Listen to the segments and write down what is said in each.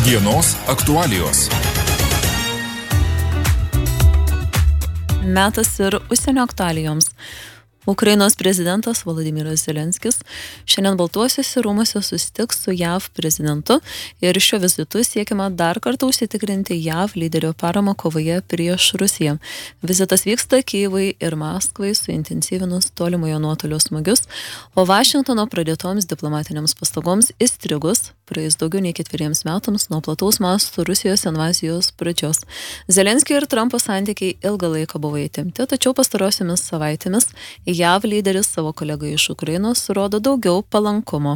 Dienos aktualijos. Metas ir užsienio aktualijoms. Ukrainos prezidentas Volodymyras Zelenskis šiandien Baltuosiuose rūmuose susitiks su JAV prezidentu ir šiuo vizitu siekiama dar kartą užsitikrinti JAV lyderio paramą kovoje prieš Rusiją. Vizitas vyksta Kyjivui ir Maskvai suintensyvinus tolimojo nuotolio smūgius, o Vašingtono pradėtoms diplomatiniams pastangoms įstrigus praeis daugiau nei 4 metams nuo plataus masto Rusijos invazijos pradžios. Zelenskio ir Trumpo santykiai ilgą laiką buvo įtempti, tačiau pastarosiomis savaitėmis JAV lyderis savo kolegai iš Ukrainos rodo daugiau palankumo.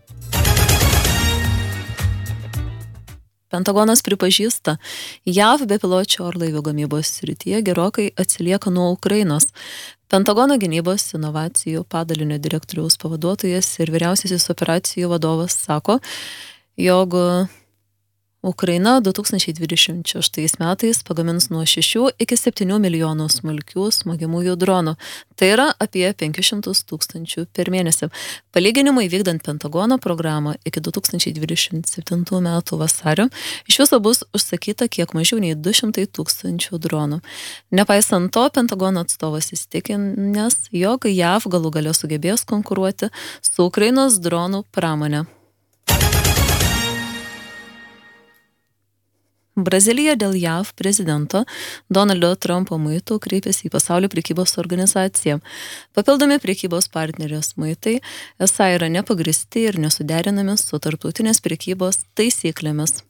Pentagonas pripažįsta, JAV bepiločių orlaivių gamybos srityje gerokai atsilieka nuo Ukrainos. Pentagono gynybos inovacijų padalinio direktoriaus pavaduotojas ir vyriausiasis operacijų vadovas sako, jog Ukraina 2026 metais pagamins nuo 6 iki 7 milijonų smulkių smogiamųjų dronų. Tai yra apie 500 tūkstančių per mėnesį. Palyginimui vykdant Pentagono programą iki 2027 metų vasario, iš viso bus užsakyta kiek mažiau nei 200 tūkstančių dronų. Nepaisant to, Pentagono atstovas įsitikinęs, jog JAV galų gale sugebės konkuruoti su Ukrainos dronų pramonė. Brazilija dėl JAV prezidento Donaldo Trumpo muitų kreipėsi į Pasaulio prekybos organizaciją. Papildomi prekybos partnerės muitai esą yra nepagristi ir nesuderinami su tarptautinės prekybos taisyklėmis.